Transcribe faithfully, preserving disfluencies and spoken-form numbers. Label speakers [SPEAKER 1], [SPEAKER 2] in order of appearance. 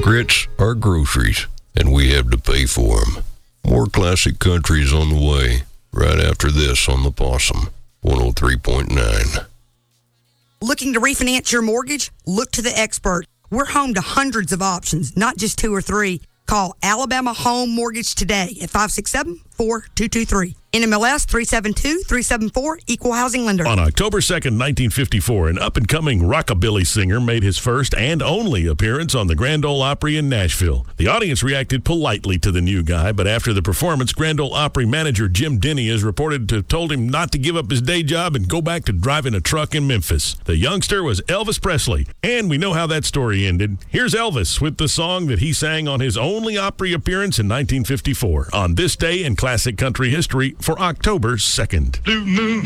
[SPEAKER 1] Grits are groceries, and we have to pay for them. More classic country is on the way, right after this on The Possum, one oh three point nine.
[SPEAKER 2] Looking to refinance your mortgage? Look to the expert. We're home to hundreds of options, not just two or three. Call Alabama Home Mortgage today at five six seven, four two two three. N M L S three seven two, three seven four, Equal Housing Lender.
[SPEAKER 3] On October second, nineteen fifty-four, an up-and-coming rockabilly singer made his first and only appearance on the Grand Ole Opry in Nashville. The audience reacted politely to the new guy, but after the performance, Grand Ole Opry manager Jim Denny is reported to have told him not to give up his day job and go back to driving a truck in Memphis. The youngster was Elvis Presley, and we know how that story ended. Here's Elvis with the song that he sang on his only Opry appearance in nineteen fifty-four, on this day in classic country history for October second.